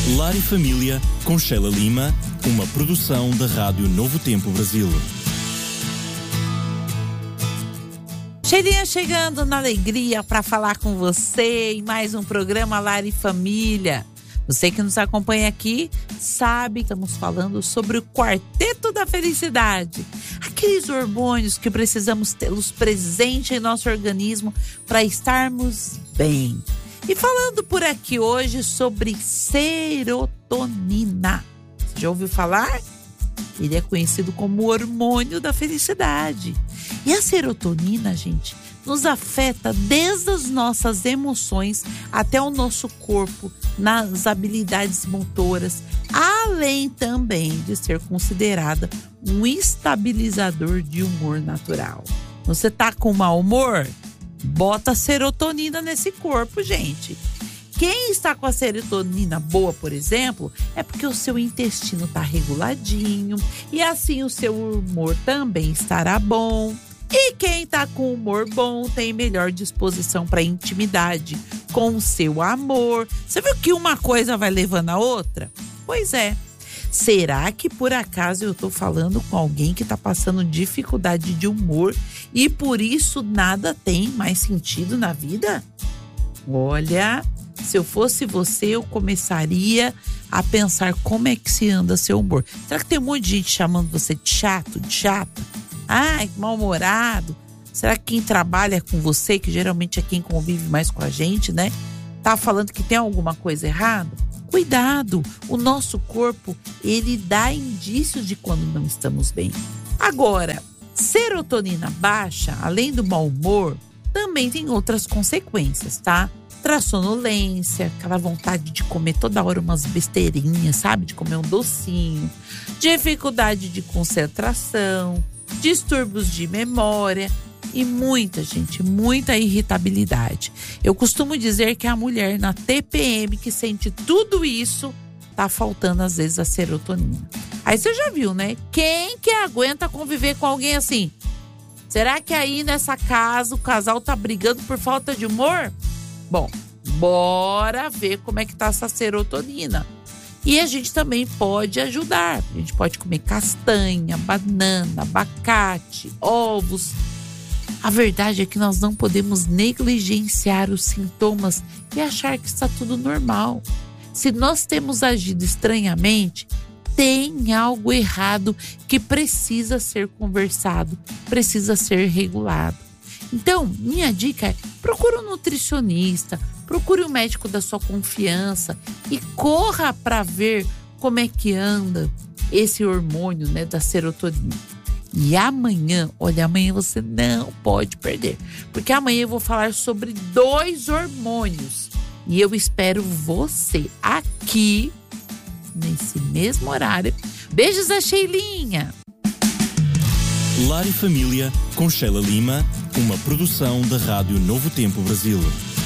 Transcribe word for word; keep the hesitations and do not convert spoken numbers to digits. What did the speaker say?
Lar e Família, com Sheila Lima, uma produção da Rádio Novo Tempo Brasil. Sheilinha chegando na alegria para falar com você em mais um programa Lar e Família. Você que nos acompanha aqui sabe que estamos falando sobre o Quarteto da Felicidade. Aqueles hormônios que precisamos tê-los presentes em nosso organismo para estarmos bem. E falando por aqui hoje sobre serotonina. Você já ouviu falar? Ele é conhecido como o hormônio da felicidade. E a serotonina, gente, nos afeta desde as nossas emoções até o nosso corpo, nas habilidades motoras, além também de ser considerada um estabilizador de humor natural. Você tá com mau humor? Bota serotonina nesse corpo, gente. Quem está com a serotonina boa, por exemplo, é porque o seu intestino está reguladinho e assim o seu humor também estará bom. E quem está com humor bom tem melhor disposição para intimidade com o seu amor. Você viu que uma coisa vai levando a outra? Pois é. Será que por acaso eu estou falando com alguém que está passando dificuldade de humor e por isso nada tem mais sentido na vida? Olha, se eu fosse você, eu começaria a pensar como é que se anda seu humor. Será que tem um monte de gente chamando você de chato, de chata? Ai, mal-humorado. Será que quem trabalha com você, que geralmente é quem convive mais com a gente, né? Tá falando que tem alguma coisa errada? Cuidado, o nosso corpo, ele dá indícios de quando não estamos bem. Agora, serotonina baixa, além do mau humor, também tem outras consequências, tá? Traz sonolência, aquela vontade de comer toda hora umas besteirinhas, sabe? De comer um docinho, dificuldade de concentração, distúrbios de memória e muita, gente, muita irritabilidade. Eu costumo dizer que a mulher na T P M que sente tudo isso, tá faltando às vezes a serotonina. Aí você já viu, né? Quem que aguenta conviver com alguém assim? Será que aí nessa casa o casal tá brigando por falta de humor? Bom, bora ver como é que tá essa serotonina. E a gente também pode ajudar. A gente pode comer castanha, banana, abacate, ovos. A verdade é que nós não podemos negligenciar os sintomas e achar que está tudo normal. Se nós temos agido estranhamente, tem algo errado que precisa ser conversado, precisa ser regulado. Então, minha dica é: procure um nutricionista, procure um médico da sua confiança e corra para ver como é que anda esse hormônio, né, da serotonina. E amanhã, olha, amanhã você não pode perder, porque amanhã eu vou falar sobre dois hormônios e eu espero você aqui nesse mesmo horário. Beijos da Sheilinha! Lar e Família, com Sheila Lima, uma produção da Rádio Novo Tempo Brasil.